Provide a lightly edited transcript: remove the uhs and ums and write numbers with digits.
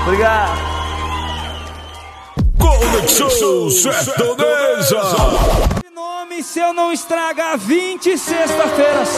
Obrigado. Conexão Sertaneja. Nome se eu não estragar 20 sexta-feira.